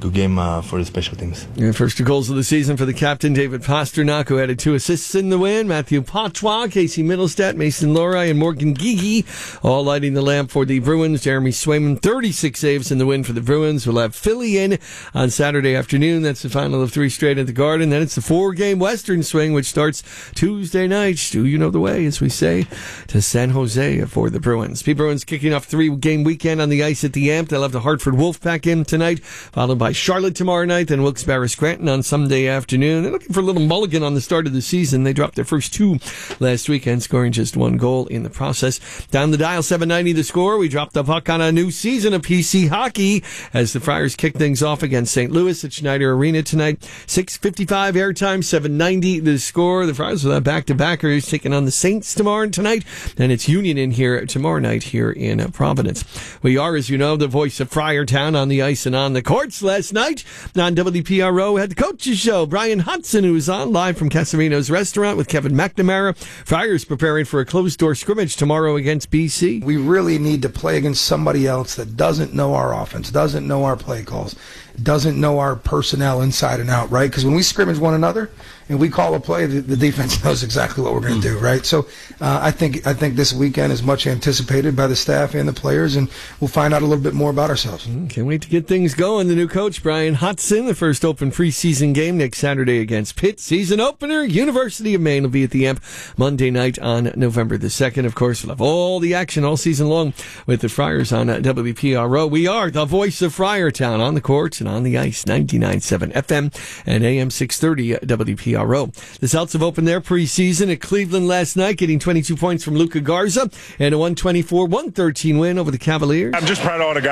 good game for the special teams. And first 2 goals of the season for the captain, David Pastrnak, who added 2 assists in the win. Matthew Patois, Casey Middlestat, Mason Lohrei, and Morgan Gigi all lighting the lamp for the Bruins. Jeremy Swayman, 36 saves in the win for the Bruins. We'll have Philly in on Saturday afternoon. That's the final of 3 straight at the Garden. Then it's the 4-game Western swing, which starts Tuesday night. Do you know the way, as we say, to San Jose for the Bruins. P. Bruins kicking off 3-game weekend on the ice at the Amp. They'll have the Hartford Wolfpack in tonight, followed by Charlotte tomorrow night, then Wilkes-Barre Scranton on Sunday afternoon. They're looking for a little mulligan on the start of the season. They dropped their first 2 last weekend, scoring just 1 goal in the process. Down the dial, 790 The Score. We dropped the puck on a new season of PC hockey as the Friars kick things off against St. Louis at Schneider Arena tonight. 6:55 airtime, 790 The Score. The Friars will have back-to-backers taking on the Saints tomorrow and tonight, and it's Union in here tomorrow night here in Providence. We are, as you know, the voice of Friartown on the ice and on the courts. Last night on WPRO had the Coaches Show. Brian Hudson, who was on live from Casarino's restaurant with Kevin McNamara. Friars preparing for a closed-door scrimmage tomorrow against BC. We really need to play against somebody else that doesn't know our offense, doesn't know our play calls, doesn't know our personnel inside and out, right? Because when we scrimmage one another and we call a play, the defense knows exactly what we're going to do, right? So I think this weekend is much anticipated by the staff and the players, and we'll find out a little bit more about ourselves. Can't wait to get things going. The new coach, Brian Hudson, the first open preseason game next Saturday against Pitt. Season opener, University of Maine will be at the Amp Monday night on November the 2nd. Of course, we'll have all the action all season long with the Friars on WPRO. We are the voice of Friartown on the courts and on the ice, 99.7 FM and AM 630 WPRO. The Celts have opened their preseason at Cleveland last night, getting 22 points from Luka Garza and a 124-113 win over the Cavaliers. I'm just proud of all the guys.